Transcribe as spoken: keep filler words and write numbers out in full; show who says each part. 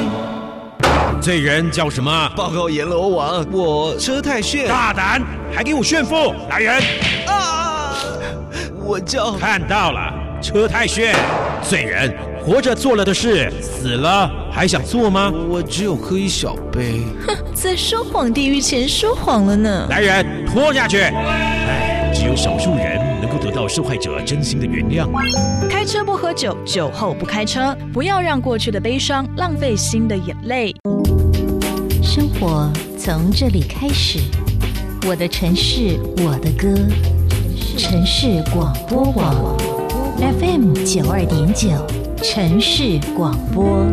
Speaker 1: 罪人叫什么？
Speaker 2: 报告阎罗王，我车太炫。
Speaker 1: 大胆，还给我炫富！来人！
Speaker 2: 啊！我叫……
Speaker 1: 看到了，车太炫。罪人活着做了的事，死了还想做吗？
Speaker 2: 我只有喝一小杯。
Speaker 3: 哼，在说谎地狱前说谎了呢。
Speaker 1: 来人，拖下去！哎，只有少数人能够得到受害者真心的原谅。
Speaker 3: 开车不喝酒，酒后不开车，不要让过去的悲伤浪费新的眼泪。
Speaker 4: 生活从这里开始，我的城市，我的歌，城市广播网 F M 九二点九，城市广播。